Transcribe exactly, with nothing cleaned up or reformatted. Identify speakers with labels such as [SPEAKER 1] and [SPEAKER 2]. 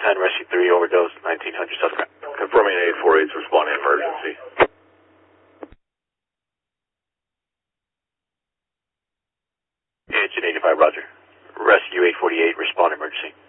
[SPEAKER 1] ten, Rescue three, overdose, nineteen hundred suspect.
[SPEAKER 2] Confirming eight four eight, responding emergency.
[SPEAKER 1] Engine eighty-five, roger. Rescue eight forty-eight, respond emergency.